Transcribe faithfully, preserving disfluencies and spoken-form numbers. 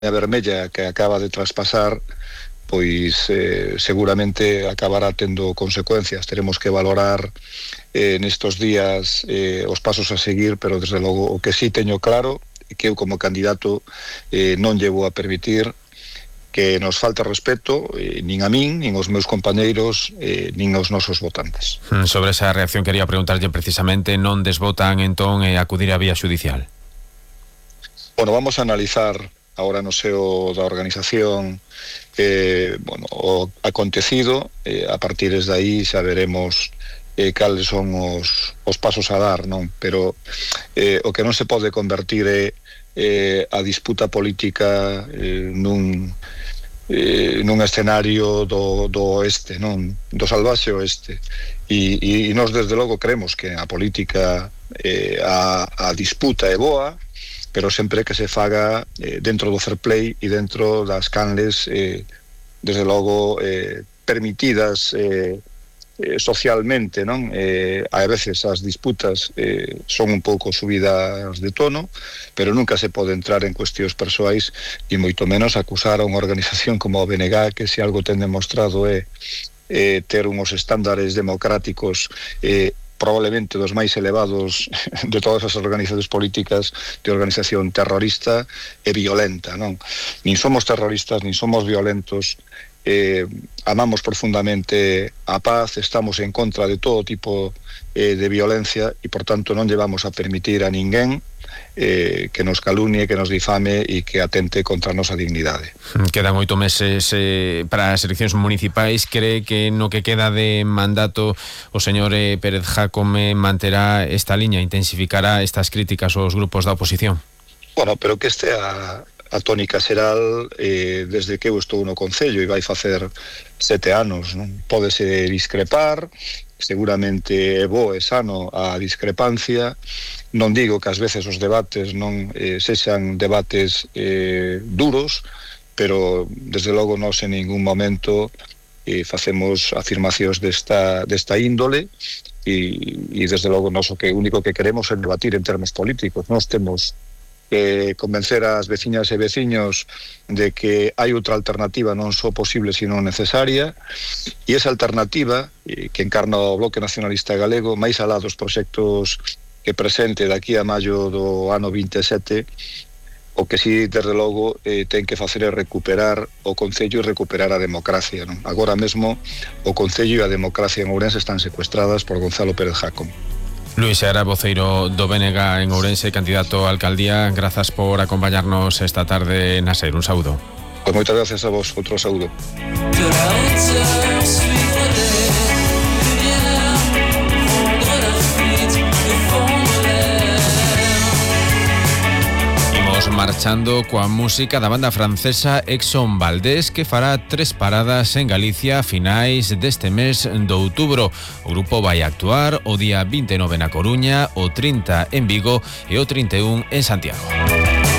vermella que acaba de traspasar, pois eh, seguramente acabará tendo consecuencias. Teremos que valorar eh, nestos días eh, os pasos a seguir, pero desde logo o que sí teño claro é que eu como candidato eh, non lle vou a permitir que nos falte respeto eh, nin a min, nin aos meus compañeiros, eh, nin aos nosos votantes. Sobre esa reacción quería preguntarlle precisamente, non desbotan entón e eh, acudir á vía xudicial? Bueno, vamos a analizar agora no seo da organización eh, bueno, o acontecido, eh, a partir de aí xa veremos eh, cales son os, os pasos a dar, non? Pero eh, o que non se pode convertir é eh, a disputa política eh, nun eh, nun escenario do, do oeste, non? Do salvaxe oeste. E, e, e nós desde logo creemos que a política eh, a, a disputa é boa, pero sempre que se faga eh, dentro do fair play e dentro das canles eh, desde logo eh, permitidas eh, eh, socialmente, non? Eh, a veces as disputas eh, son un pouco subidas de tono, pero nunca se pode entrar en cuestións persoais e moito menos acusar a unha organización como o B N G, que se algo ten demostrado é eh, ter unhos estándares democráticos eh, probablemente dos máis elevados de todas as organizacións políticas, de organización terrorista e violenta, non? Nin somos terroristas, nin somos violentos, eh, amamos profundamente a paz, estamos en contra de todo tipo eh, de violencia e, por tanto, non lle vamos a permitir a ninguén eh, que nos calunie, que nos difame e que atente contra a nosa dignidade. Quedan oito meses eh, para as eleccións municipais. Cree que no que queda de mandato o señor eh, Pérez Jácome manterá esta liña, intensificará estas críticas aos grupos da oposición? Bueno, pero que este a, a tónica xeral eh, desde que eu estou no Concello e vai facer sete anos, non? Pódese discrepar, seguramente é bo e sano a discrepancia. Non digo que ás veces os debates non eh, sexan debates eh, duros, pero desde logo nós en ningún momento eh, facemos afirmacións desta, desta índole e, e desde logo nós o que único que queremos é debatir en termos políticos. Nós temos que convencer as veciñas e veciños de que hai outra alternativa non só posible sino necesaria, e esa alternativa eh, que encarna o Bloque Nacionalista Galego, máis alá dos proxectos que presente daqui a maio do ano vinte e sete, o que si, desde logo, eh, ten que facer é recuperar o Concello e recuperar a democracia, non? Agora mesmo o Concello e a democracia en Ourense están secuestradas por Gonzalo Pérez Jácome. Luís Seara, voceiro do B N G en Ourense, candidato a alcaldía, grazas por acompañarnos esta tarde na SER. Un saúdo. Pues moitas gracias a vos, outro saúdo. Marchando coa música da banda francesa Exxon Valdés, que fará tres paradas en Galicia a finais deste mes de outubro. O grupo vai actuar o día vinte e nove na Coruña, o trinta en Vigo e o trinta e un en Santiago.